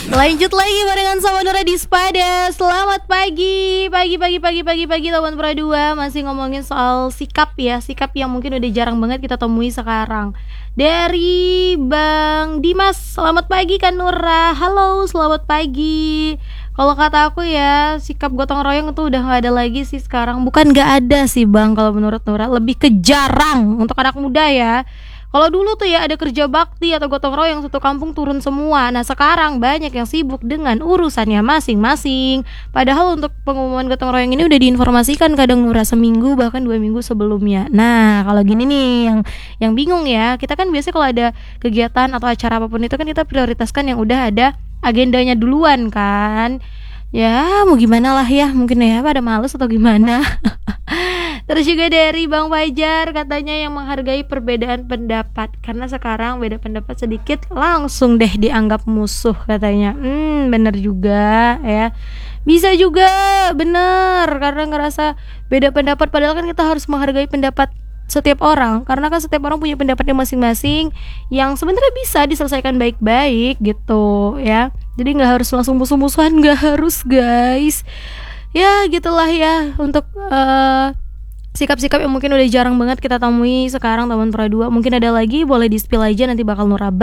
Lanjut lagi barengan sama Nura di Spada. Selamat pagi teman Pro 2. Masih ngomongin soal sikap ya. Sikap yang mungkin udah jarang banget kita temui sekarang. Dari Bang Dimas, selamat pagi Kak Nura. Halo, selamat pagi. Kalau kata aku ya, sikap gotong royong itu udah gak ada lagi sih sekarang. Bukan gak ada sih Bang, kalau menurut Nura lebih ke jarang untuk anak muda ya. Kalau dulu tuh ya ada kerja bakti atau gotong royong satu kampung turun semua. Nah sekarang banyak yang sibuk dengan urusannya masing-masing. Padahal untuk pengumuman gotong royong ini udah diinformasikan kadang Nura seminggu bahkan 2 minggu sebelumnya. Nah kalau gini nih yang bingung ya. Kita kan biasanya kalau ada kegiatan atau acara apapun itu kan kita prioritaskan yang udah ada agendanya duluan kan. Ya mau gimana lah ya, mungkin ya pada males atau gimana. Terus juga dari Bang Fajar, katanya yang menghargai perbedaan pendapat, karena sekarang beda pendapat sedikit langsung deh dianggap musuh katanya. Bener juga ya. Bisa juga bener, karena ngerasa beda pendapat, padahal kan kita harus menghargai pendapat setiap orang, karena kan setiap orang punya pendapatnya masing-masing yang sebenarnya bisa diselesaikan baik-baik gitu ya. Jadi nggak harus langsung musuh-musuhan, nggak harus guys. Ya gitulah ya untuk sikap-sikap yang mungkin udah jarang banget kita temui sekarang teman Pro 2. Mungkin ada lagi, boleh di-spill aja, nanti bakal Nura